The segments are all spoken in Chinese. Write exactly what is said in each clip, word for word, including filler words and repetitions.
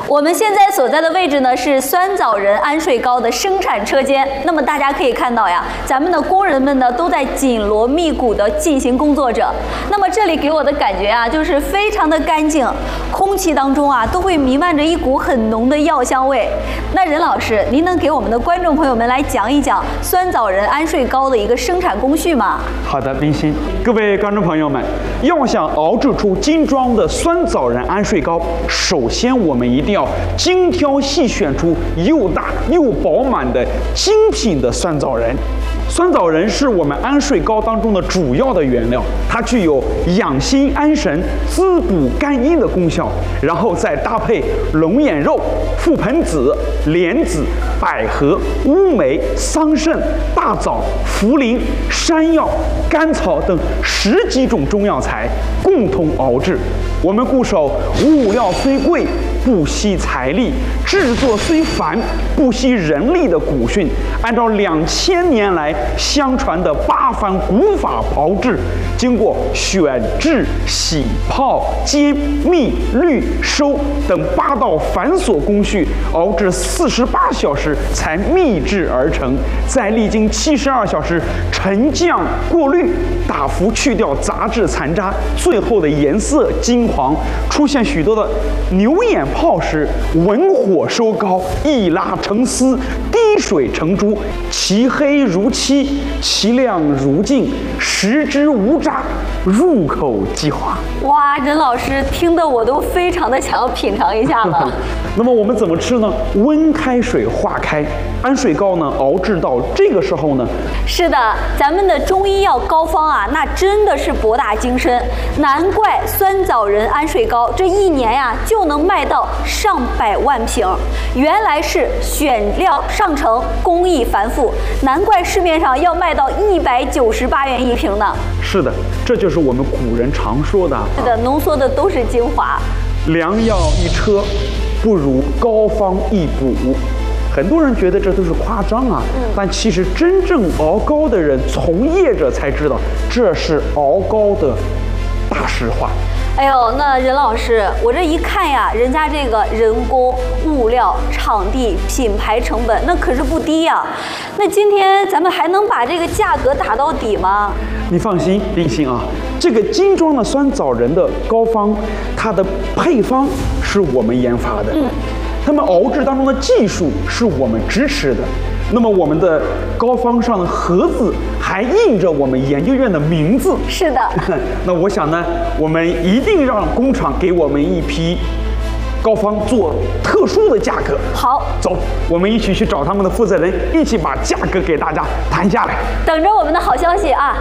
我们现在所在的位置呢是酸枣仁安睡膏的生产车间。那么大家可以看到呀，咱们的工人们呢都在紧锣密鼓地进行工作着。那么这里给我的感觉啊，就是非常的干净，空气当中啊都会弥漫着一股很浓的药香味。那任老师，您能给我们的观众朋友们来讲一讲酸枣仁安睡膏的一个生产工序吗？ 好的，冰心，各位观众朋友们，要想熬制出精装的酸枣仁安睡膏，首先我们一定要精挑细选出又大又饱满的精品的酸枣仁。酸枣仁是我们安睡膏当中的主要的原料，它具有养心安神、滋补肝阴的功效，然后再搭配龙眼肉、覆盆子、莲子、百合、乌梅、桑葚、大枣、茯苓、山药、甘草等十几种中药材共同熬制。我们固守物料虽贵，不惜财力；制作虽繁，不惜人力的古训，按照两千年来相传的八番古法炮制，经过选制、洗、泡、煎、蜜、滤、收等八道繁琐工序，熬制四十八小时才秘制而成，再历经七十二小时沉降过滤，大幅去掉杂质残渣，最后的颜色金黄，出现许多的牛眼泡时，文火收膏，一拉成丝，滴水成珠，其黑如漆，其亮如镜，食之无渣，入口即化。 哇，任老师听得我都非常的想要品尝一下了。 那么我们怎么吃呢？温开水化开，安睡膏呢熬制到这个时候呢？ 是的，咱们的中医药膏方啊，那真的是博大精深，难怪酸枣仁安睡膏这一年呀、啊、就能卖到上百万瓶。原来是选料上乘，工艺繁复，难怪市面上要卖到一百九十八元一瓶呢。 是的，这就是我们古人常说的。 是的，浓缩的都是精华。 良药一车，不如膏方一补。很多人觉得这都是夸张啊，嗯、但其实真正熬膏的人、从业者才知道，这是熬膏的大实话。 哎呦，那任老师，我这一看呀，人家这个人工、物料、场地、品牌成本，那可是不低呀。那今天咱们还能把这个价格打到底吗？ 你放心，冰心啊，这个精装的酸枣仁的膏方，它的配方是我们研发的，嗯，那么熬制当中的技术是我们支持的。那么我们的膏方上的盒子还印着我们研究院的名字。 是的。 那我想呢，我们一定让工厂给我们一批膏方做特殊的价格。 好， 走，我们一起去找他们的负责人，一起把价格给大家谈下来。 等着我们的好消息啊！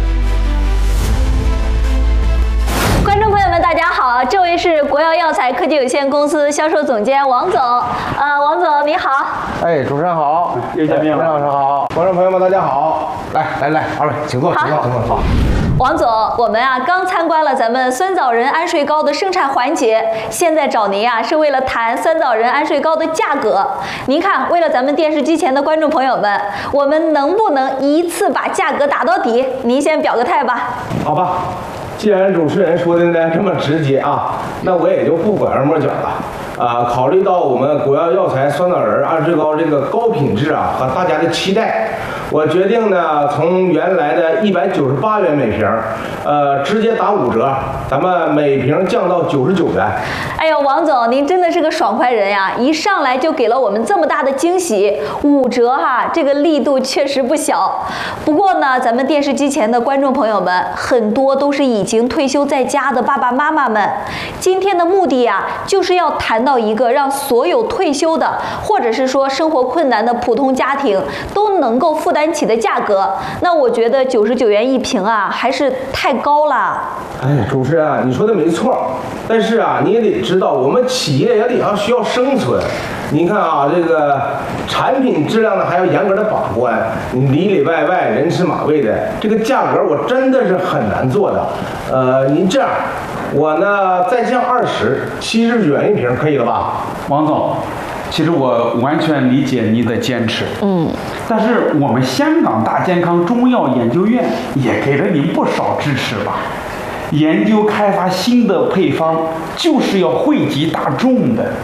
观众朋友们，大家好，这位是国药药材科技有限公司销售总监王总。呃，王总你好。 哎，主持人好， 又见面了。 任老师好，观众朋友们大家好。来来来，二位请坐，请坐，请坐。好。 王总，我们啊刚参观了咱们酸枣仁安睡膏的生产环节，现在找您啊是为了谈酸枣仁安睡膏的价格。您看，为了咱们电视机前的观众朋友们，我们能不能一次把价格打到底？您先表个态吧。 好吧。既然主持人说的呢这么直接啊，那我也就不拐弯抹角了。啊，考虑到我们国药药材酸枣仁安睡膏这个高品质啊和大家的期待，我决定呢从原来的一百九十八元每瓶，呃，直接打五折，咱们每瓶降到九十九元。 哎呦，王总，您真的是个爽快人呀！一上来就给了我们这么大的惊喜，五折哈，这个力度确实不小。不过呢，咱们电视机前的观众朋友们，很多都是已经退休在家的爸爸妈妈们。今天的目的呀，就是要谈到一个让所有退休的，或者是说生活困难的普通家庭都能够负担起的价格。那我觉得九十九元一瓶啊，还是太高了。 哎，主持人啊，你说的没错，但是啊，你也得知道，我们企业也得要需要生存。您看啊，这个产品质量呢还要严格的把关，你里里外外人吃马喂的，这个价格我真的是很难做的。呃，您这样，我呢再降二十，七十九元一瓶，可以了吧？ 王总，其实我完全理解您的坚持，嗯，但是我们香港大健康中药研究院也给了您不少支持吧。研究开发新的配方，就是要惠及大众的。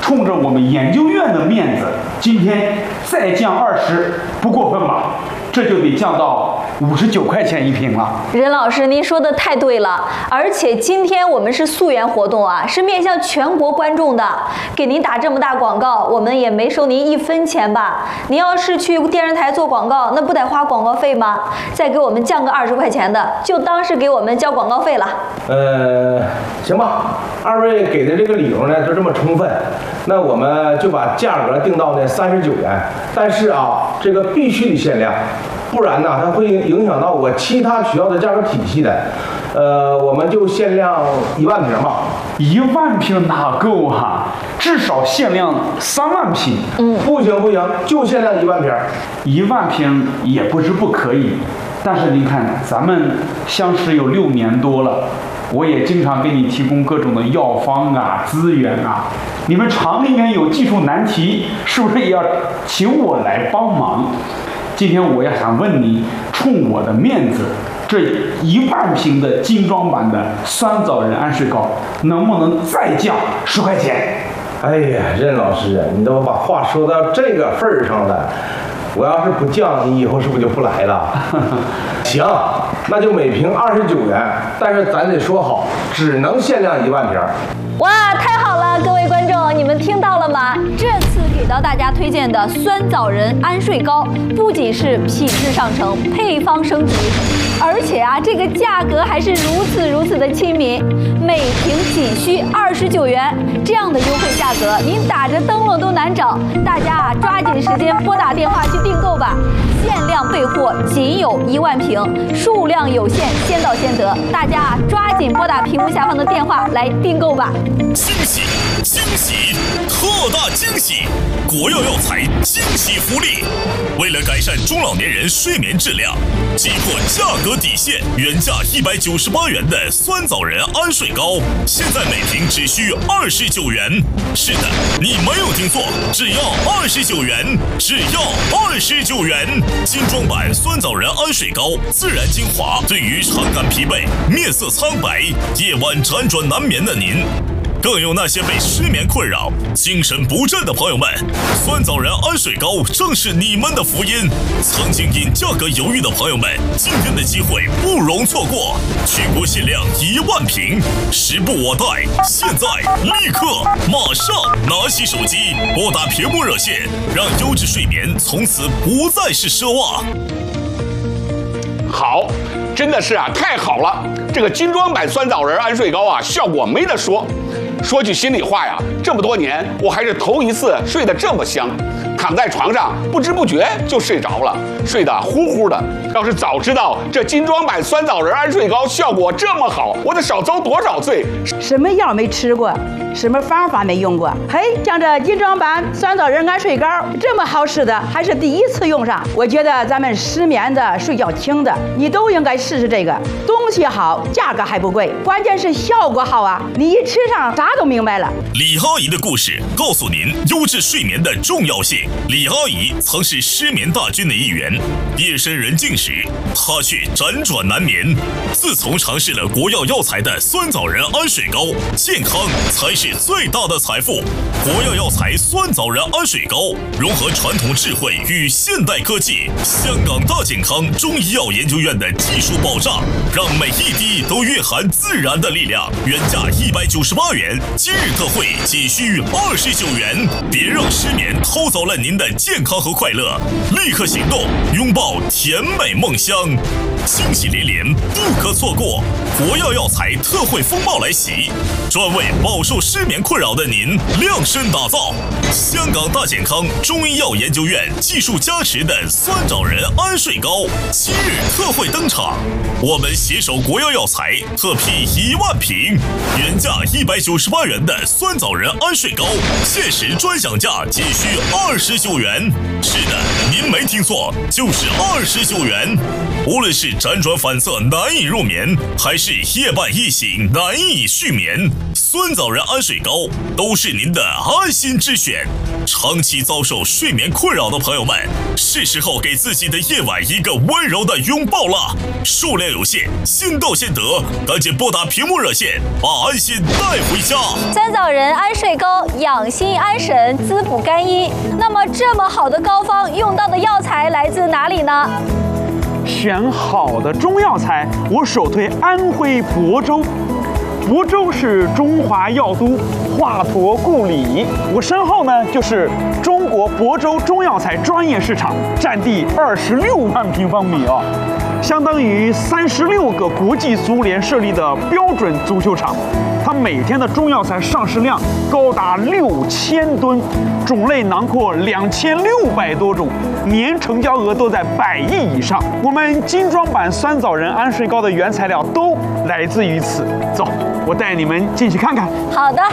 冲着我们研究院的面子，今天再降二十，不过分吧？这就得降到五十九块钱一瓶了。 任老师，您说的太对了，而且今天我们是溯源活动啊，是面向全国观众的，给您打这么大广告，我们也没收您一分钱吧？您要是去电视台做广告，那不得花广告费吗？再给我们降个二十块钱的，就当是给我们交广告费了。 呃，行吧，二位给的这个理由呢就这么充分，那我们就把价格定到呢三十九元，但是啊，这个必须得限量。不然呢，它会影响到我其他学校的价格体系的。呃，我们就限量一万瓶吧。 一万瓶哪够啊？至少限量三万瓶。 嗯， 不行不行，就限量一万瓶。 一万瓶也不是不可以，但是您看，咱们相识有六年多了，我也经常给你提供各种的药方啊、资源啊。你们厂里面有技术难题，是不是也要请我来帮忙？今天我要想问你，冲我的面子，这一万瓶的精装版的酸枣仁安睡膏能不能再降十块钱？ 哎呀，任老师，你都把话说到这个份儿上了，我要是不降，你以后是不是就不来了？行，那就每瓶二十九元，但是咱得说好，只能限量一万瓶。 哇，太好了，各位观众，你们听到了吗？这次给到大家推荐的酸枣仁安睡膏，不仅是品质上乘，配方升级，而且啊，这个价格还是如此如此的亲民，每瓶仅需二十九元，这样的优惠价格，您打着灯笼都难找。大家啊，抓紧时间拨打电话去订购吧，限量备货，仅有一万瓶，数量有限，先到先得。大家啊，抓紧拨打屏幕下方的电话来订购吧。 惊喜惊喜特大惊喜！国药药材惊喜福利，为了改善中老年人睡眠质量，击破价格底线，原价一百九十八元的酸枣仁安睡膏，现在每瓶只需二十九元。是的，你没有听错，只要二十九元，只要二十九元。精装版酸枣仁安睡膏，自然精华，对于常感疲惫、面色苍白、夜晚辗转难眠的您。更有那些被失眠困扰、精神不振的朋友们，酸枣仁安睡膏正是你们的福音。曾经因价格犹豫的朋友们，今天的机会不容错过，全国限量一万瓶，时不我待，现在立刻马上拿起手机，拨打屏幕热线，让优质睡眠从此不再是奢望。 好，真的是啊，太好了！这个精装版酸枣仁安睡膏啊，效果没得说。说句心里话呀，这么多年我还是头一次睡得这么香，躺在床上不知不觉就睡着了，睡得呼呼的。要是早知道这精装版酸枣仁安睡膏效果这么好，我得少遭多少罪。 什么药没吃过，什么方法没用过，嘿，像这精装版酸枣仁安睡膏这么好使的，还是第一次用上。我觉得咱们失眠的、睡觉轻的，你都应该试试这个。东西好，价格还不贵，关键是效果好啊！你一吃上，啥都明白了。 李阿姨的故事告诉您优质睡眠的重要性。李阿姨曾是失眠大军的一员，夜深人静时，她却辗转难眠。自从尝试了国药药材的酸枣仁安睡膏，健康才是最大的财富。国药药材酸枣仁安睡膏融合传统智慧与现代科技，香港大健康中医药研究院的技术保障，让每一滴都蕴含自然的力量。原价一百九十八元，今日特惠仅需二十九元。别让失眠偷走了您的健康和快乐，立刻行动，拥抱甜美梦乡，惊喜连连，不可错过！国药药材特惠风暴来袭，专为饱受失眠困扰的您量身打造。香港大健康中医药研究院技术加持的酸枣仁安睡膏，今日特惠登场。我们携手国药药材特批一万瓶，原价一百九十八元的酸枣仁安睡膏，限时专享价仅需二十九元。是的，您没听错，就是二十九元。无论是辗转反侧难以入眠，还是夜半一醒难以续眠，酸枣仁安睡膏都是您的安心之选。长期遭受睡眠困扰的朋友们，是时候给自己的夜晚一个温柔的拥抱了。数量有限，先到先得，赶紧拨打屏幕热线，把安心带回家。 酸枣仁安睡睡膏养心安神、滋补肝阴。那么这么好的膏方用到的药材来自哪里呢？ 选好的中药材，我首推安徽亳州。亳州是中华药都，华佗故里。我身后呢就是中国亳州中药材专业市场，占地二十六万平方米啊，相当于三十六个国际足联设立的标准足球场。它每天的中药材上市量高达六千吨，种类囊括两千六百多种，年成交额都在百亿以上。我们精装版酸枣仁安睡膏的原材料都来自于此。走，我带你们进去看看。 好的。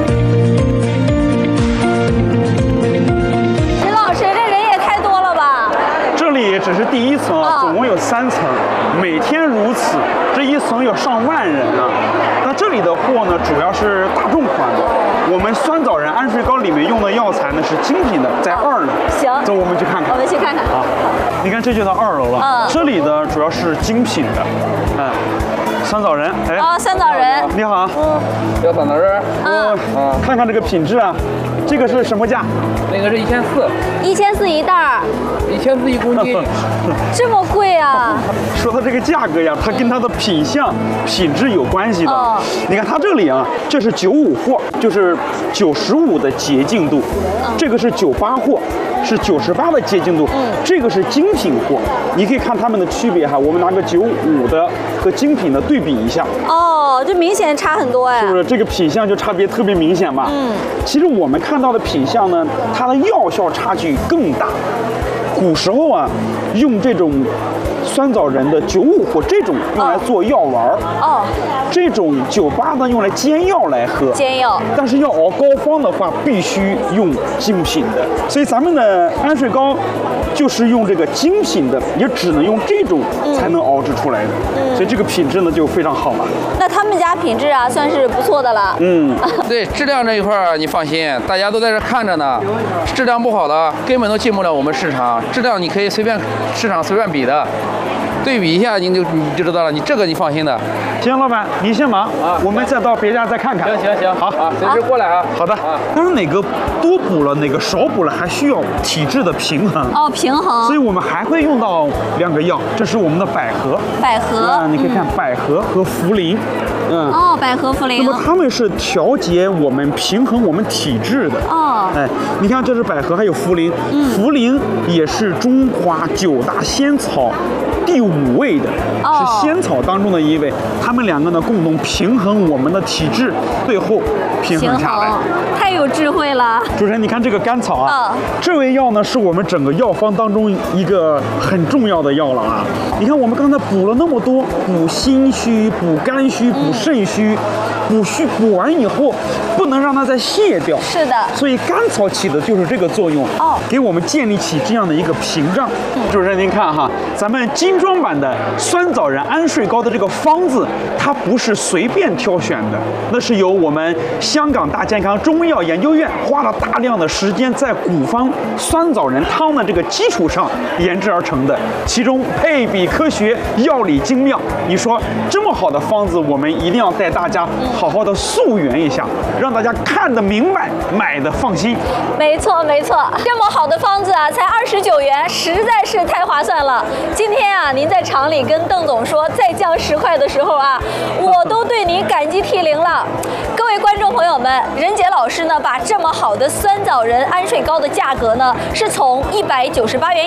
陈老师，这人也太多了吧？ 这里只是第一层啊，总共有三层，每天如此，这一层有上万人啊。那这里的货呢，主要是大众款的。我们酸枣仁安睡膏里面用的药材呢是精品的，在二楼。 行， 走，我们去看看。 我们去看看。 啊，你看这就到二楼了。嗯，这里的主要是精品的，嗯，酸枣仁。哎， 哦，酸枣仁。 你好。 嗯，叫酸枣仁。 嗯， 嗯，看看这个品质啊，这个是什么价？ 那个是一千四。 一千四一袋儿。 一千四一公斤。 这么贵啊？ 说到这个价格呀，它跟它的品相、品质有关系的。哦，你看它这里啊，这是九五货，就是九十五的洁净度；这个是九八货，是九十八的洁净度。嗯，这个是精品货。你可以看它们的区别哈，我们拿个九五的和精品的对比一下。 哦，这明显差很多哎。 是不是这个品相就差别特别明显嘛？嗯，其实我们看到的品相呢，它的药效差距更大。古时候啊，用这种酸枣仁的九五或这种用来做药丸儿，哦，这种九八呢用来煎药来喝， 煎药。但是要熬膏方的话，必须用精品的。所以咱们的安睡膏就是用这个精品的，也只能用这种才能熬制出来的。嗯，所以这个品质呢就非常好了。 那他们家品质啊算是不错的了。 嗯， 对，质量这一块儿你放心，大家都在这看着呢，质量不好的根本都进不了我们市场。质量你可以随便市场随便比的，对比一下你就你就知道了。你这个你放心的。 行，老板您先忙啊，我们再到别家再看看。 行行行， 好啊，随时过来啊。 好的。但是哪个多补了，哪个少补了，还需要体质的平衡。 哦，平衡。 所以我们还会用到两个药，这是我们的百合。 百合。 啊，你可以看百合和茯苓。 嗯。哦，百合茯苓。 那么它们是调节我们平衡我们体质的。哦。哎，你看这是百合，还有茯苓。嗯。茯苓也是中华九大仙草第五位的，是仙草当中的一位。它们两个呢共同平衡我们的体质，最后平衡下来。 太有智慧了。 主持人，你看这个甘草啊，哦，这味药呢是我们整个药方当中一个很重要的药了啊。你看我们刚才补了那么多，补心虚、补肝虚、补肾虚，补虚补完以后不能让它再泄掉。 是的。 所以甘草起的就是这个作用，哦，给我们建立起这样的一个屏障。嗯，主持人您看哈，咱们精装版的酸枣仁安睡膏的这个方子，它不是随便挑选的，那是由我们香港大健康中医药研究院花了大量的时间在古方酸枣仁汤的这个基础上研制而成的，其中配比科学，药理精妙。你说这么好的方子，我们一定要带大家好好的溯源一下，让大家看得明白，买的放心。 没错没错，这么好的方子啊，才二十九元，实在是太划算了。今天啊，您在厂里跟邓总说再降十块的时候啊，我都对您感激涕零了。各位观众朋友们，任杰老师呢，把这么好的酸枣仁安睡膏的价格呢，是从一百九十八元